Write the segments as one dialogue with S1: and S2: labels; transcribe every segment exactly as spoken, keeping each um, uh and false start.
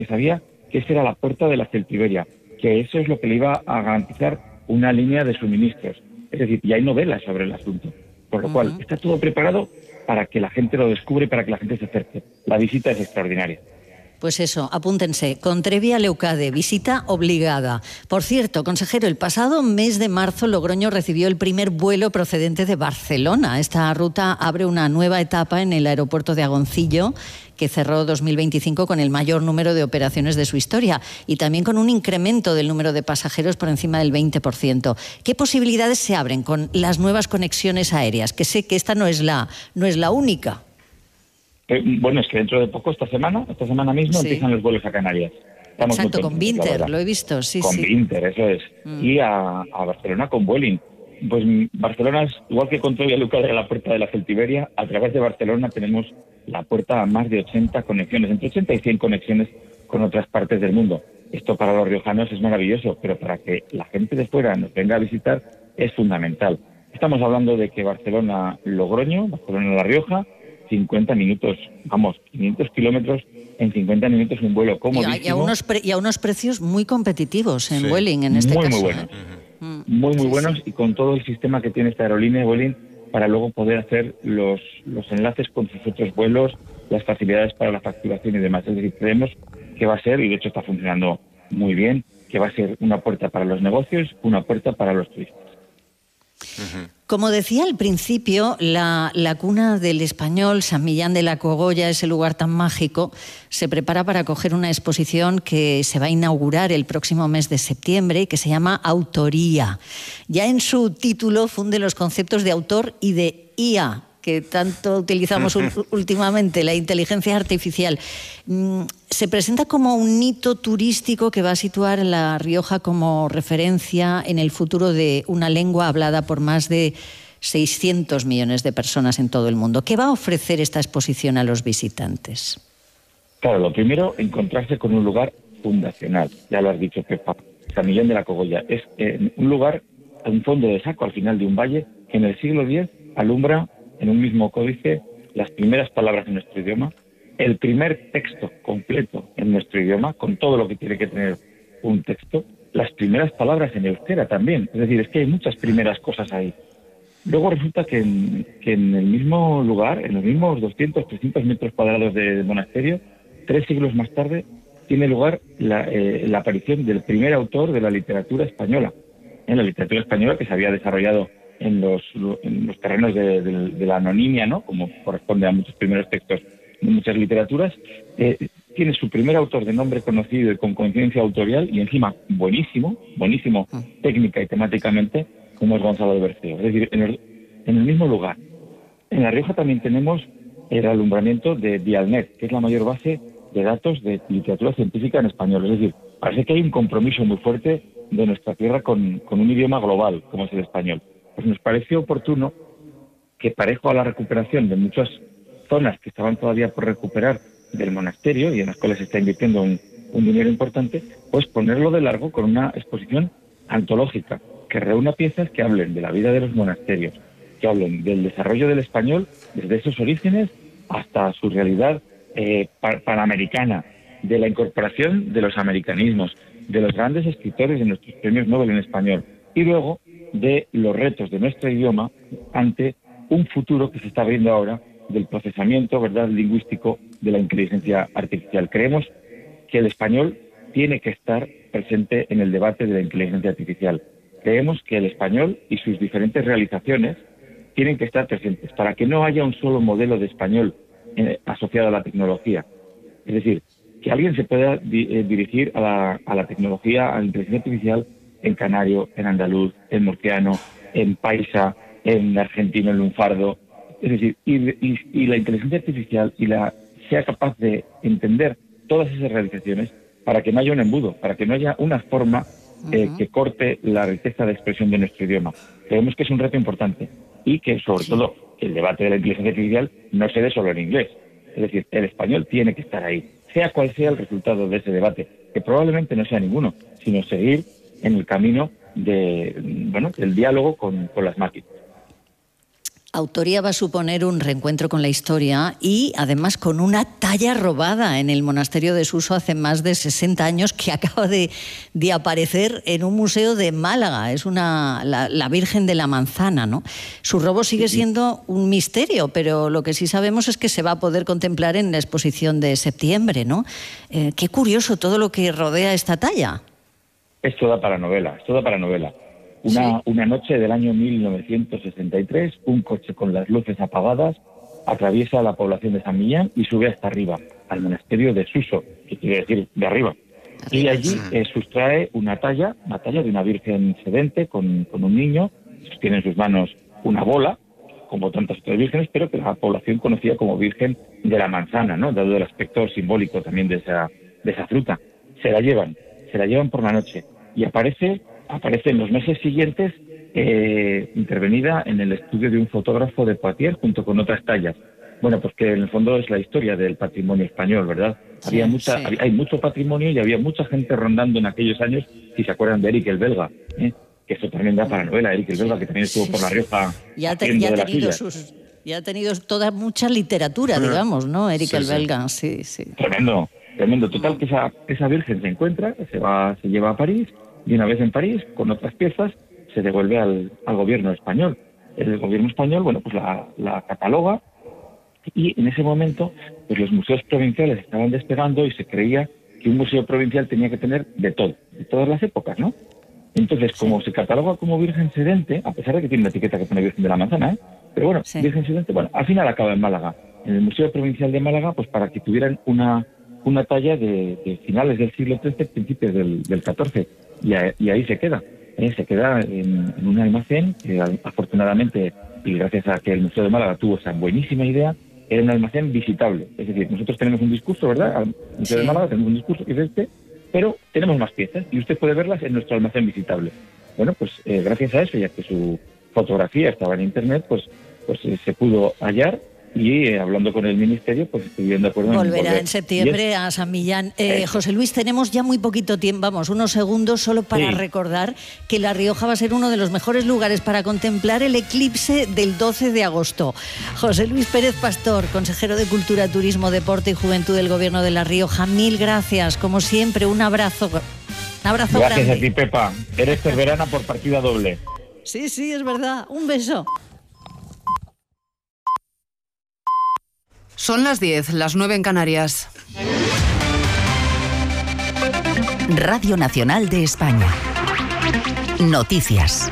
S1: que sabía que esa era la puerta de la Celtiberia, que eso es lo que le iba a garantizar una línea de suministros. Es decir, y hay novelas sobre el asunto. Por lo uh-huh. cual, está todo preparado para que la gente lo descubra y para que la gente se acerque. La visita es extraordinaria.
S2: Pues eso, apúntense. Contrevia Leucade, visita obligada. Por cierto, consejero, el pasado mes de marzo Logroño recibió el primer vuelo procedente de Barcelona. Esta ruta abre una nueva etapa en el aeropuerto de Agoncillo, que cerró dos mil veinticinco con el mayor número de operaciones de su historia y también con un incremento del número de pasajeros por encima del veinte por ciento. ¿Qué posibilidades se abren con las nuevas conexiones aéreas? Que sé que esta no es la, no es la única.
S1: Eh, bueno, es que dentro de poco, esta semana, esta semana mismo sí. empiezan los vuelos a Canarias.
S2: Estamos Exacto, con Vinter, lo he visto, sí,
S1: con
S2: sí.
S1: Con Vinter, eso es. Mm. Y a, a Barcelona con Vueling. Pues Barcelona es, igual que Contrevia Leucade, la puerta de la Celtiberia, a través de Barcelona tenemos la puerta a más de ochenta conexiones, entre ochenta y cien conexiones con otras partes del mundo. Esto para los riojanos es maravilloso, pero para que la gente de fuera nos venga a visitar es fundamental. Estamos hablando de que Barcelona-Logroño, Barcelona-La Rioja, cincuenta minutos, vamos, quinientos kilómetros en cincuenta minutos, un vuelo comodísimo.
S2: Y a, y a, unos, pre, y a unos precios muy competitivos en sí. Vueling, en este
S1: muy,
S2: caso.
S1: Muy buenos,
S2: ¿eh?
S1: uh-huh. muy, muy sí, buenos sí. Y con todo el sistema que tiene esta aerolínea Vueling para luego poder hacer los, los enlaces con sus otros vuelos, las facilidades para la facturación y demás. Es decir, creemos que va a ser, y de hecho está funcionando muy bien, que va a ser una puerta para los negocios, una puerta para los turistas.
S2: Uh-huh. Como decía al principio, la, la cuna del español, San Millán de la Cogolla, ese lugar tan mágico, se prepara para acoger una exposición que se va a inaugurar el próximo mes de septiembre y que se llama Autoría. Ya en su título funde los conceptos de autor y de I A, que tanto utilizamos últimamente, la inteligencia artificial. Se presenta como un hito turístico que va a situar a La Rioja como referencia en el futuro de una lengua hablada por más de seiscientos millones de personas en todo el mundo. ¿Qué va a ofrecer esta exposición a los visitantes?
S1: Claro, lo primero, encontrarse con un lugar fundacional. Ya lo has dicho, Pepa. San Millán de la Cogolla es eh, un lugar, un fondo de saco al final de un valle que en el siglo diez alumbra en un mismo códice las primeras palabras en nuestro idioma, el primer texto completo en nuestro idioma, con todo lo que tiene que tener un texto, las primeras palabras en euskera también. Es decir, es que hay muchas primeras cosas ahí. Luego resulta que en, que en el mismo lugar, en los mismos doscientos, trescientos metros cuadrados del monasterio, tres siglos más tarde, tiene lugar la, eh, la aparición del primer autor de la literatura española. En la literatura española que se había desarrollado en los, en los terrenos de, de, de la anonimia, ¿no? Como corresponde a muchos primeros textos de muchas literaturas, eh, tiene su primer autor de nombre conocido y con conciencia autorial, y encima buenísimo, buenísimo técnica y temáticamente, como es Gonzalo de Berceo. Es decir, en el, en el mismo lugar. En La Rioja también tenemos el alumbramiento de Dialnet, que es la mayor base de datos de literatura científica en español. Es decir, parece que hay un compromiso muy fuerte de nuestra tierra con, con un idioma global, como es el español. Pues nos pareció oportuno que, parejo a la recuperación de muchas zonas que estaban todavía por recuperar del monasterio y en las cuales se está invirtiendo un, un dinero importante, pues ponerlo de largo con una exposición antológica que reúna piezas que hablen de la vida de los monasterios, que hablen del desarrollo del español desde esos orígenes hasta su realidad eh, panamericana, de la incorporación de los americanismos, de los grandes escritores de nuestros premios Nobel en español, y luego de los retos de nuestro idioma ante un futuro que se está abriendo ahora del procesamiento, verdad, lingüístico de la inteligencia artificial. Creemos que el español tiene que estar presente en el debate de la inteligencia artificial. Creemos que el español y sus diferentes realizaciones tienen que estar presentes para que no haya un solo modelo de español eh, asociado a la tecnología. Es decir, que alguien se pueda di- eh, dirigir a la, a la tecnología, a la inteligencia artificial en canario, en andaluz, en murciano, en paisa, en argentino, en lunfardo. Es decir, y, y, y la inteligencia artificial y la sea capaz de entender todas esas realizaciones para que no haya un embudo, para que no haya una forma eh, uh-huh. que corte la riqueza de expresión de nuestro idioma. Creemos que es un reto importante y que, sobre sí. todo, el debate de la inteligencia artificial no se dé solo en inglés. Es decir, el español tiene que estar ahí, sea cual sea el resultado de ese debate, que probablemente no sea ninguno, sino seguir en el camino de, bueno, del diálogo con, con las máquinas.
S2: Autoría va a suponer un reencuentro con la historia y además con una talla robada en el monasterio de Suso hace más de sesenta años que acaba de, de aparecer en un museo de Málaga. Es una, la, la Virgen de la Manzana, ¿no? Su robo sigue siendo un misterio, pero lo que sí sabemos es que se va a poder contemplar en la exposición de septiembre, ¿no? Eh, qué curioso todo lo que rodea esta talla.
S1: Es toda para novela, es toda para novela. Una, sí. una noche del año mil novecientos sesenta y tres, un coche con las luces apagadas atraviesa la población de San Millán y sube hasta arriba, al monasterio de Suso, que quiere decir de arriba. Y allí eh, sustrae una talla, una talla de una virgen sedente con, con un niño, sostiene en sus manos una bola, como tantas otras vírgenes, pero que la población conocía como Virgen de la Manzana, ¿no? Dado el aspecto simbólico también de esa, de esa fruta. Se la llevan, se la llevan por la noche y aparece... aparece en los meses siguientes eh, intervenida en el estudio de un fotógrafo de Poitiers junto con otras tallas. Bueno, pues que en el fondo es la historia del patrimonio español, ¿verdad? Sí, había mucha, sí. había, hay mucho patrimonio y había mucha gente rondando en aquellos años, si se acuerdan de Eric el Belga, ¿eh? Que eso también da para novela, Eric el Belga, que también estuvo sí, por La Rioja.
S2: Ya, te, ya ha tenido sus... Ya ha tenido toda mucha literatura, sí. digamos, ¿no? Eric sí, el sí. Belga, sí, sí.
S1: Tremendo, tremendo. Total, que esa, esa virgen se encuentra, se va, se lleva a París, y una vez en París, con otras piezas, se devuelve al, al gobierno español. El gobierno español, bueno, pues la, la cataloga y en ese momento, pues los museos provinciales estaban despegando y se creía que un museo provincial tenía que tener de todo, de todas las épocas, ¿no? Entonces, como sí. se cataloga como Virgen Sedente, a pesar de que tiene una etiqueta que pone Virgen de la Manzana, ¿eh? Pero bueno, sí. Virgen Sedente, bueno, al final acaba en Málaga. En el Museo Provincial de Málaga, pues para que tuvieran una, una talla de, de finales del siglo trece, principios del, del catorce. Y, a, y ahí se queda, ¿eh? se queda en, en un almacén que afortunadamente, y gracias a que el Museo de Málaga tuvo esa buenísima idea, era un almacén visitable. Es decir, nosotros tenemos un discurso, ¿verdad? Al Museo sí. de Málaga tenemos un discurso que es este, pero tenemos más piezas y usted puede verlas en nuestro almacén visitable. Bueno, pues eh, gracias a eso, ya que su fotografía estaba en internet, pues, pues eh, se pudo hallar. Y eh, hablando con el Ministerio, pues estuvieron de acuerdo en
S2: volverá
S1: volver.
S2: en septiembre a San Millán. Eh, José Luis, tenemos ya muy poquito tiempo, vamos, unos segundos solo para sí. recordar que La Rioja va a ser uno de los mejores lugares para contemplar el eclipse del doce de agosto. José Luis Pérez Pastor, consejero de Cultura, Turismo, Deporte y Juventud del Gobierno de La Rioja, mil gracias, como siempre, un abrazo. Un abrazo
S1: gracias
S2: grande.
S1: A ti, Pepa. Eres cerverana por partida doble.
S2: Sí, sí, es verdad. Un beso.
S3: Son las diez, las nueve en Canarias.
S4: Radio Nacional de España. Noticias.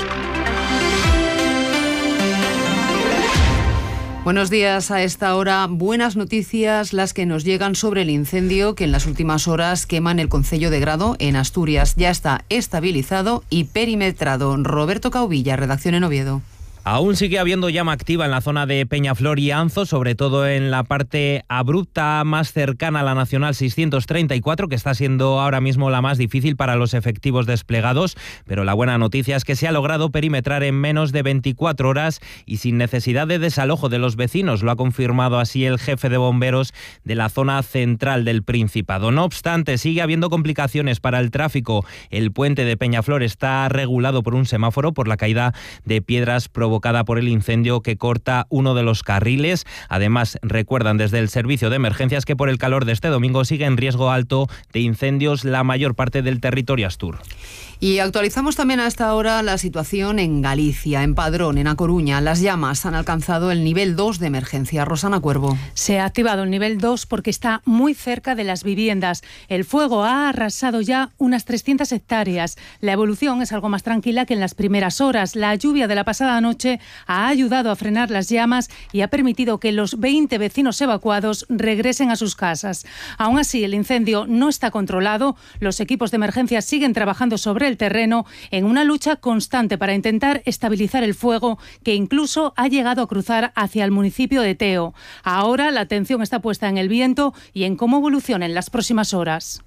S3: Buenos días. A esta hora, buenas noticias las que nos llegan sobre el incendio que en las últimas horas quema en el concello de Grado, en Asturias. Ya está estabilizado y perimetrado. Roberto Cauvilla, redacción en Oviedo.
S5: Aún sigue habiendo llama activa en la zona de Peñaflor y Anzo, sobre todo en la parte abrupta más cercana a la Nacional seiscientos treinta y cuatro, que está siendo ahora mismo la más difícil para los efectivos desplegados. Pero la buena noticia es que se ha logrado perimetrar en menos de veinticuatro horas y sin necesidad de desalojo de los vecinos. Lo ha confirmado así el jefe de bomberos de la zona central del Principado. No obstante, sigue habiendo complicaciones para el tráfico. El puente de Peñaflor está regulado por un semáforo por la caída de piedras provocada por el incendio que corta uno de los carriles. Además, recuerdan desde el servicio de emergencias que por el calor de este domingo sigue en riesgo alto de incendios la mayor parte del territorio astur.
S3: Y actualizamos también a esta hora la situación en Galicia, en Padrón, en A Coruña. Las llamas han alcanzado el nivel dos de emergencia. Rosana Cuervo.
S6: Se ha activado el nivel dos porque está muy cerca de las viviendas. El fuego ha arrasado ya unas trescientas hectáreas. La evolución es algo más tranquila que en las primeras horas. La lluvia de la pasada noche ha ayudado a frenar las llamas y ha permitido que los veinte vecinos evacuados regresen a sus casas. Aún así, el incendio no está controlado. Los equipos de emergencia siguen trabajando sobre el terreno en una lucha constante para intentar estabilizar el fuego que incluso ha llegado a cruzar hacia el municipio de Teo. Ahora la atención está puesta en el viento y en cómo evoluciona en las próximas horas.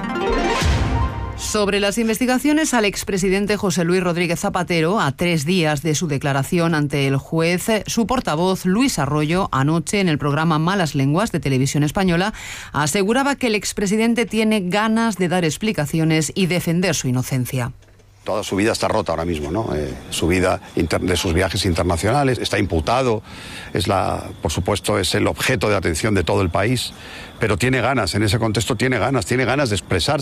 S3: Sobre las investigaciones al expresidente José Luis Rodríguez Zapatero, a tres días de su declaración ante el juez, su portavoz Luis Arroyo, anoche en el programa Malas Lenguas de Televisión Española, aseguraba que el expresidente tiene ganas de dar explicaciones y defender su inocencia.
S7: Toda su vida está rota ahora mismo, ¿no? Eh, su vida de sus viajes internacionales, está imputado, es la, por supuesto, es el objeto de atención de todo el país, pero tiene ganas, en ese contexto tiene ganas, tiene ganas de expresarse.